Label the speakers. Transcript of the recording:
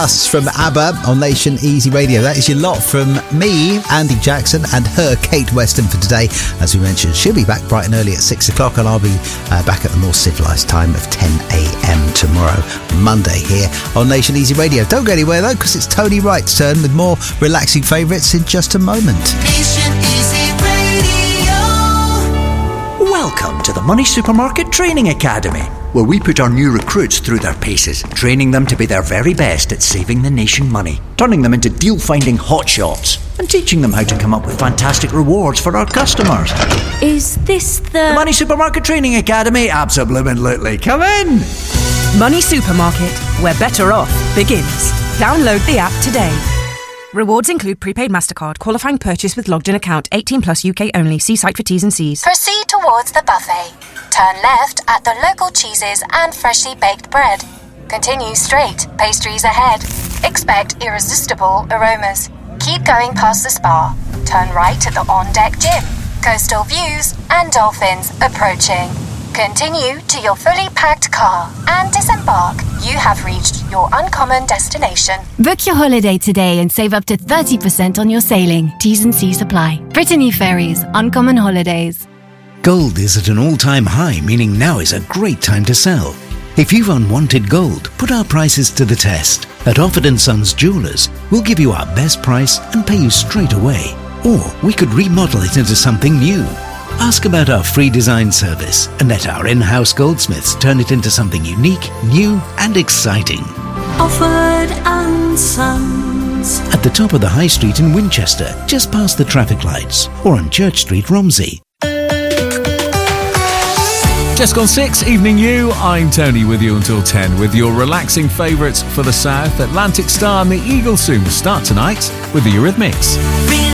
Speaker 1: Us from ABBA on Nation Easy Radio. That is your lot from me, Andy Jackson, and her, Kate Weston, for today. As we mentioned, she'll be back bright and early at 6 o'clock, and I'll be back at the more civilised time of 10 a.m. tomorrow, Monday, here on Nation Easy Radio. Don't go anywhere, though, because it's Tony Wright's turn with more relaxing favourites in just a moment.
Speaker 2: Nation Easy Radio.
Speaker 3: Welcome to the Money Supermarket Training Academy, where we put our new recruits through their paces, training them to be their very best at saving the nation money, turning them into deal-finding hotshots, and teaching them how to come up with fantastic rewards for our customers.
Speaker 4: Is this
Speaker 3: The Money Supermarket Training Academy? Absolutely. Come in!
Speaker 5: Money Supermarket, where better off begins. Download the app today. Rewards include prepaid MasterCard, qualifying purchase with logged-in account, 18 plus UK only. See site for T's and C's.
Speaker 6: Proceed towards the buffet. Turn left at the local cheeses and freshly baked bread. Continue straight, pastries ahead. Expect irresistible aromas. Keep going past the spa. Turn right at the on-deck gym. Coastal views and dolphins approaching. Continue to your fully packed car and disembark. You have reached your uncommon destination.
Speaker 4: Book your holiday today and save up to 30% on your sailing. T's and C's apply. Brittany Ferries, Uncommon Holidays.
Speaker 7: Gold is at an all-time high, meaning now is a great time to sell. If you've unwanted gold, put our prices to the test. At Offord & Sons Jewellers, we'll give you our best price and pay you straight away. Or we could remodel it into something new. Ask about our free design service and let our in-house goldsmiths turn it into something unique, new and exciting.
Speaker 2: Offord & Sons.
Speaker 7: At the top of the High Street in Winchester, just past the traffic lights, or on Church Street, Romsey.
Speaker 8: Just gone 6, evening you. I'm Tony with you until 10 with your relaxing favourites for the South. Atlantic Star and the Eagle soon start tonight with the Eurythmics.